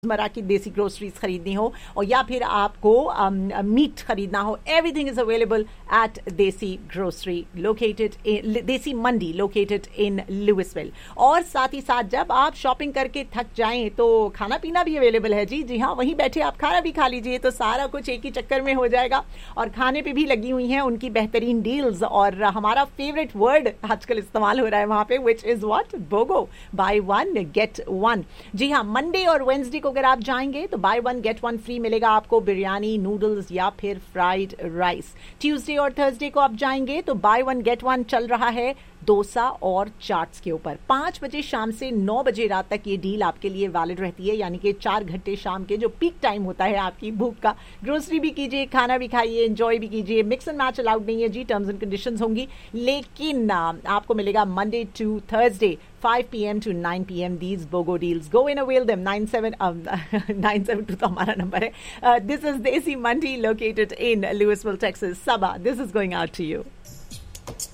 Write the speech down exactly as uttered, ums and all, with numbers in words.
मरा की देसी ग्रोसरीज खरीदनी हो और या फिर आपको मीट um, खरीदना हो, एवरीथिंग इज अवेलेबल एट देसी ग्रोसरी लोकेटेड इन देसी मंडी लोकेटेड इन लुइसविल। और साथ ही साथ जब आप शॉपिंग करके थक जाएं तो खाना पीना भी अवेलेबल है जी। जी हाँ, वहीं बैठे आप खाना भी खा लीजिए तो सारा कुछ एक ही चक्कर में हो जाएगा। और खाने पे भी लगी हुई हैं उनकी बेहतरीन डील्स और हमारा फेवरेट वर्ड आजकल इस्तेमाल हो रहा है वहां पे, which is what, Bogo, by one get one. जी हाँ, मंडे और वेंसडे को अगर आप जाएंगे तो by one get one free मिलेगा आपको बिरयानी, नूडल्स या फिर फ्राइड राइस। ट्यूसडे और थर्सडे को आप जाएंगे तो बाय वन गेट वन चल रहा है डोसा और चाट्स के ऊपर। पांच बजे शाम से नौ बजे रात तक ये डील आपके लिए वैलिड रहती है, यानी कि चार घंटे शाम के जो पीक टाइम होता है आपकी भूख का। ग्रोसरी भी कीजिए, खाना भी खाइए, एंजॉय भी कीजिए। मिक्स एंड मैच अलाउड नहीं है जी, टर्म्स एंड कंडीशंस होंगी। लेकिन आपको मिलेगा Monday to Thursday five p m to nine p m these BOGO deals. Go in, avail them. nine seven um nine seven two तो हमारा नंबर है. Uh, this is Desi Mandi located in Louisville, Texas. Sabah, this is going out to you.